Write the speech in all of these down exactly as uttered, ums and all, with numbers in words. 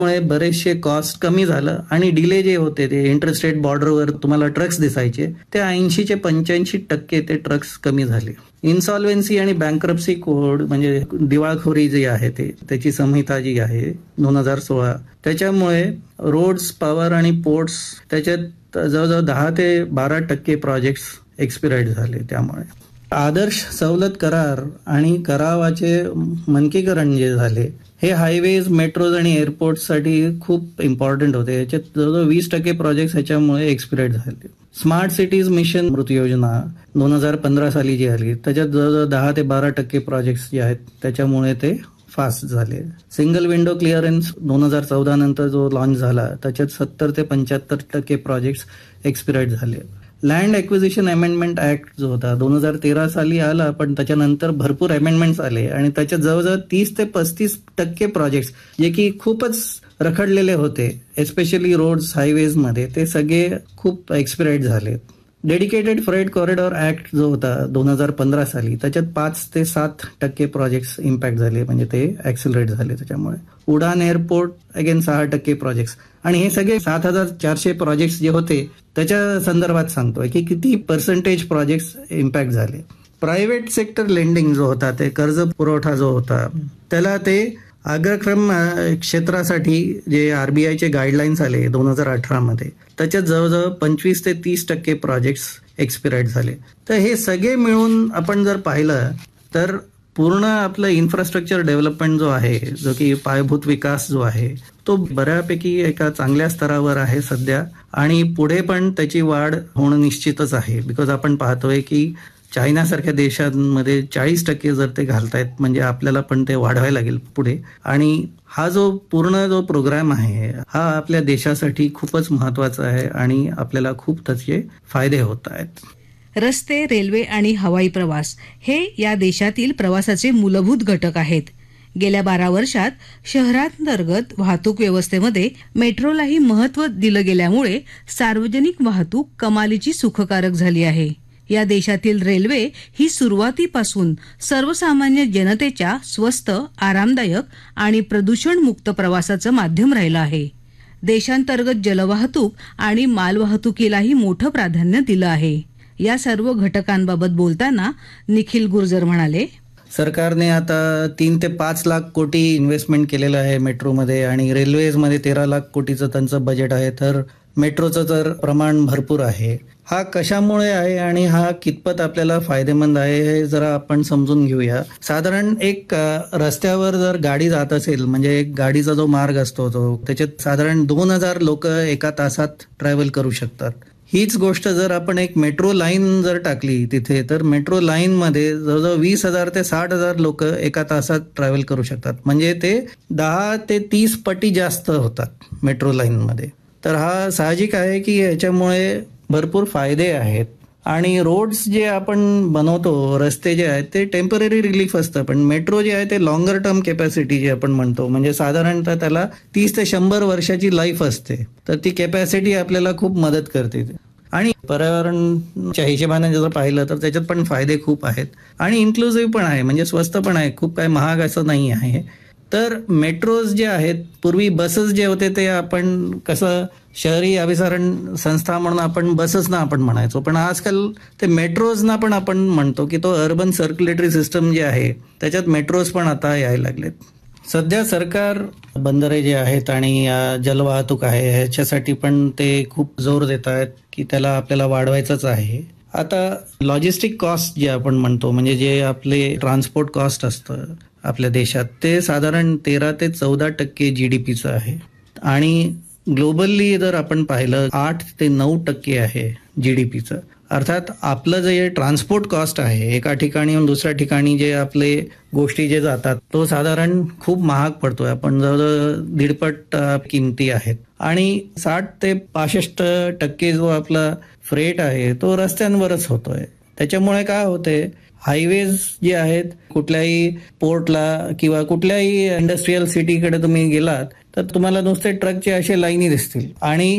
मुळे बरेचसे कॉस्ट कमी झालं आणि डिले जे होते ते इंटरस्टेट बॉर्डरवर तुम्हाला ट्रक्स दिसायचे ते ऐंशी चे पंच्याऐंशी टक्के ते ट्रक्स कमी झाले. इन्सॉल्व्हन्सी आणि बँक्रप्सी कोड म्हणजे दिवाळखोरी जी आहे ते त्याची संहिता जी आहे दोन हजार सोळा त्याच्यामुळे रोड्स, पॉवर आणि पोर्ट्स त्याच्यात जवळजवळ दहा ते बारा टक्के प्रोजेक्ट्स एक्सपिराईड झाले. त्यामुळे आदर्श सवलत करार आणि करावाचे मानकीकरण जे झाले हे हायवेज, मेट्रोज आणि एअरपोर्टसाठी खूप इम्पॉर्टंट होते. याच्यात जवळजवळ वीस टक्के प्रोजेक्ट ह्याच्यामुळे एक्सपिराईड झाले. स्मार्ट सिटीज मिशन मृत योजना दोन हजार पंधरा साली जी आली त्याच्यात जवळजवळ दहा ते बारा टक्के प्रोजेक्ट्स जे आहेत त्याच्यामुळे ते फास्ट झाले. सिंगल विंडो क्लिअरन्स दोन हजार चौदा नंतर जो लॉन्च झाला त्याच्यात सत्तर ते पंच्याहत्तर टक्के प्रोजेक्ट्स एक्सपिराईड झाले. लँड ॲक्विजिशन अमेंडमेंट ऍक्ट जो होता दोन हजार तेरा साली आला, पण त्याच्यानंतर भरपूर अमेंडमेंट्स आले आणि त्याच्यात जवळजवळ तीस ते पस्तीस टक्के प्रोजेक्ट्स जे की खूपच रखडलेले होते, एस्पेशली रोड्स, हायवेजमध्ये, ते सगळे खूप एक्सपिराईड झाले. डेडिकेटेड फ्रेट कॉरिडॉर ऍक्ट जो होता दोन हजार पंधरा साली त्याच्यात पाच ते सात टक्के प्रोजेक्ट्स इम्पॅक्ट झाले, म्हणजे ते ऍक्सिलरेट झाले. त्याच्यामुळे उडान एअरपोर्ट अगेन सहा टक्के प्रोजेक्ट्स. आणि हे सगळे सात हजार चारशे प्रोजेक्ट्स जे होते त्याच्या संदर्भात सांगतोय की किती पर्सेंटेज प्रोजेक्ट्स इम्पॅक्ट झाले. प्रायव्हेट सेक्टर लेंडिंग जो होता ते कर्ज पुरवठा जो होता त्याला ते अग्रक्रम क्षेत्रासाठी जे आरबीआयचे गाईडलाईन्स आले दोन हजार अठरा मध्ये त्याच्यात जवळजवळ पंचवीस ते तीस टक्के प्रोजेक्ट्स एक्सपिराईड झाले. तर हे सगळे मिळून आपण जर पाहिलं तर पूर्ण आपलं इन्फ्रास्ट्रक्चर डेव्हलपमेंट जो आहे, जो की पायाभूत विकास जो आहे तो बऱ्यापैकी एका चांगल्या स्तरावर आहे सध्या आणि पुढे पण त्याची वाढ होणं निश्चितच आहे. बिकॉज आपण पाहतोय की चायनासारख्या देशांमध्ये चाळीस टक्के जर ते घालतायत म्हणजे आपल्याला पण ते वाढवायला लागेल पुढे. आणि हा जो पूर्ण जो प्रोग्राम आहे हा आपल्या देशासाठी खूपच महत्वाचा आहे आणि आपल्याला खूप त्याचे फायदे होत आहेत. रस्ते, रेल्वे आणि हवाई प्रवास हे या देशातील प्रवासाचे मूलभूत घटक आहेत. गेल्या बारा वर्षात शहरांतर्गत वाहतूक व्यवस्थेमध्ये मेट्रोलाही महत्त्व दिलं गेल्यामुळे सार्वजनिक वाहतूक कमालीची सुखकारक झाली आहे. या देशातील रेल्वे ही सुरुवातीपासून सर्वसामान्य जनतेच्या स्वस्त, आरामदायक आणि प्रदूषणमुक्त प्रवासाचं माध्यम राहिलं आहे. देशांतर्गत जलवाहतूक आणि मालवाहतुकीलाही मोठं प्राधान्य दिलं आहे. या सर्व घटकांबाबत बोलताना निखिल गुर्जर म्हणाले, सरकारने आता तीन ते पाच लाख कोटी इन्व्हेस्टमेंट केलेलं आहे मेट्रोमध्ये आणि रेल्वेजमध्ये तेरा लाख कोटीचं त्यांचं बजेट आहे. तर मेट्रोचं तर प्रमाण भरपूर आहे. हा कशामुळे आहे आणि हा कितपत आपल्याला फायदेमंद आहे हे जरा आपण समजून घेऊया. साधारण एक रस्त्यावर जर गाडी जात असेल म्हणजे एक गाडीचा जो मार्ग असतो तो त्याच्यात साधारण दोन हजार लोक एका तासात ट्रॅव्हल करू शकतात. हीच गोष्ट जर आपण एक मेट्रो लाईन जर टाकली तिथे तर मेट्रो लाईन मध्ये जवळजवळ वीस हजार ते साठ हजार लोक एका तासात ट्रॅव्हल करू शकतात. म्हणजे ते दहा ते तीस पटी जास्त होतात मेट्रो लाईन मध्ये. तर हा साहजिक आहे की याच्यामुळे भरपूर फायदे आहेत. आणि रोड्स जे आपण बनवतो, रस्ते जे आहेत ते टेम्पररी रिलीफ असतं, पण मेट्रो जे आहे ते लॉंगर टर्म कॅपॅसिटी जे आपण म्हणतो, म्हणजे साधारणतः त्याला तीस ते शंभर वर्षाची लाईफ असते. तर ती कॅपॅसिटी आपल्याला खूप मदत करते. आणि पर्यावरणच्या हिशेबाने जर पाहिलं तर त्याच्यात पण फायदे खूप आहेत आणि इन्क्लुझिव्ह पण आहे, म्हणजे स्वस्त पण आहे, खूप काय महाग असं नाही आहे. तर मेट्रोज जे आहेत, पूर्वी बसेस जे होते ते आपण कसं शहरी अभिसरण संस्था म्हणून आपण बसेस ना आपण म्हणायचो, पण आजकाल ते मेट्रोज ना पण आपण म्हणतो की तो अर्बन सर्क्युलेटरी सिस्टम जे आहे त्याच्यात मेट्रोज पण आता यायला लागलेत. सध्या सरकार बंदरे जे आहेत आणि जलवाहतूक आहे ह्याच्यासाठी पण ते खूप जोर देत आहेत की त्याला आपल्याला वाढवायचंच आहे. आता लॉजिस्टिक कॉस्ट जे आपण म्हणतो, म्हणजे जे आपले ट्रान्सपोर्ट कॉस्ट असतं आपल्या देशात, ते साधारण तेरा ते चौदा टक्के जीडीपीचं आहे आणि ग्लोबली जर आपण पाहिलं आठ ते नऊ टक्के आहे जीडीपीचं. अर्थात आपलं जे ट्रान्सपोर्ट कॉस्ट आहे एका ठिकाणी दुसऱ्या ठिकाणी जे आपले गोष्टी जे जातात तो साधारण खूप महाग पडतोय. आपण जवळजवळ दीडपट किमती आहेत आणि साठ ते पासष्ट टक्के जो आपला फ्रेट आहे तो रस्त्यांवरच होतोय. त्याच्यामुळे काय होते, हायवेज जे आहेत कुठल्याही पोर्टला किंवा कुठल्याही इंडस्ट्रीयल सिटीकडे तुम्ही गेलात तर तुम्हाला नुसते ट्रकचे असे लाईनी दिसतील आणि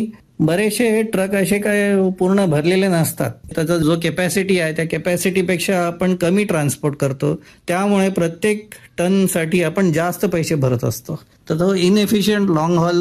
बरेचसे ट्रक असे काय पूर्ण भरलेले नसतात. त्याचा जो कॅपॅसिटी आहे त्या कॅपॅसिटीपेक्षा आपण कमी ट्रान्सपोर्ट करतो, त्यामुळे प्रत्येक टनसाठी आपण जास्त पैसे भरत असतो. तर तो इनएफिशियंट लॉंग हॉल